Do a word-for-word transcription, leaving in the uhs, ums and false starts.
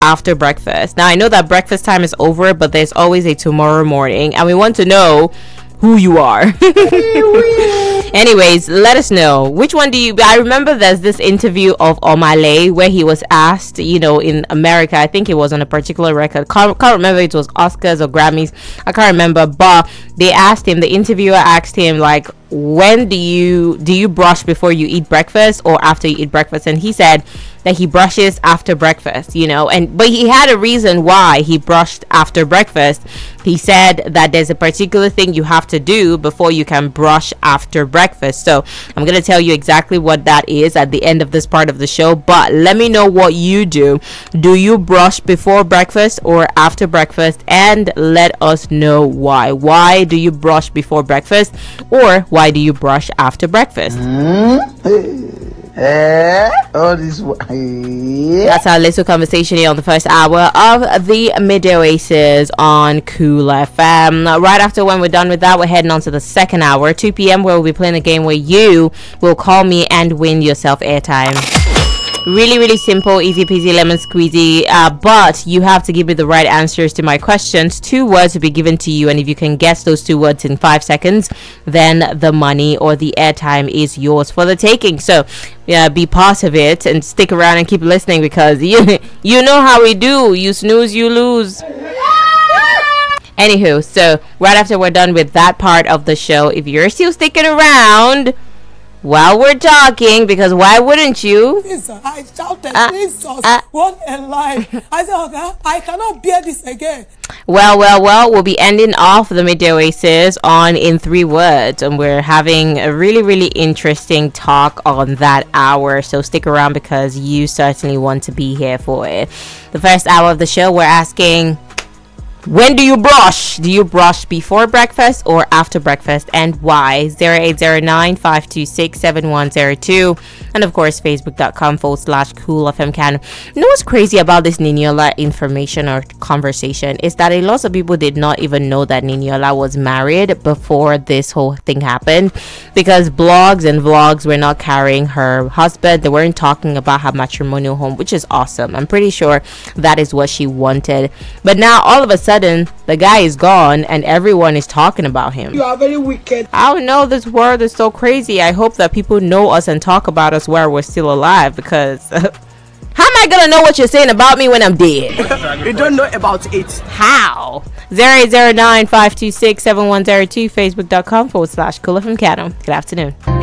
after breakfast? Now, I know that breakfast time is over, but there's always a tomorrow morning, and we want to know who you are. Anyways, let us know which one do you. I remember there's this interview of Omale where he was asked, you know, in America, I think it was on a particular record, can't, can't remember if it was Oscars or Grammys, I can't remember, but they asked him, the interviewer asked him, like, when do you do you brush before you eat breakfast or after you eat breakfast? And he said that he brushes after breakfast, you know, and but he had a reason why he brushed after breakfast. He said that there's a particular thing you have to do before you can brush after breakfast. So I'm going to tell you exactly what that is at the end of this part of the show, but let me know what you do. Do you brush before breakfast or after breakfast? And let us know why. Why do you brush before breakfast, or why do you brush after breakfast? Mm-hmm. Uh, all this That's our little conversation here on the first hour of the Midday Oasis on Cool F M. Right after, when we're done with that, we're heading on to the second hour, two p.m., where we'll be playing a game where you will call me and win yourself airtime. Really, really simple, easy peasy, lemon squeezy, uh, but you have to give me the right answers to my questions. Two words will be given to you, and if you can guess those two words in five seconds, then the money or the airtime is yours for the taking. So yeah, be part of it and stick around and keep listening, because you, you know how we do. You snooze, you lose. Anywho, so right after we're done with that part of the show, if you're still sticking around while we're talking, because why wouldn't you? Jesus, I shouted, uh, Jesus, uh, what a lie. I said, okay, I cannot bear this again. Well, well, well, we'll be ending off the Midday Oasis on In Three Words, and we're having a really, really interesting talk on that hour, so stick around because you certainly want to be here for it. The first hour of the show, we're asking, when do you brush? Do you brush before breakfast or after breakfast, and why? zero eight zero nine, five two six, seven one zero two, and of course facebook.com forward slash cool FM can. You know what's crazy about this Niniola information or conversation is that a lot of people did not even know that Niniola was married before this whole thing happened, because blogs and vlogs were not carrying her husband. They weren't talking about her matrimonial home, which is awesome. I'm pretty sure that is what she wanted, but now all of a sudden Sudden, the guy is gone and everyone is talking about him. You are very wicked. I don't know, this world is so crazy. I hope that people know us and talk about us while we're still alive, because uh, how am I gonna know what you're saying about me when I'm dead? You don't know about it. How? zero eight zero nine, five two six, seven one zero two, facebook.com forward slash cool FM Good afternoon.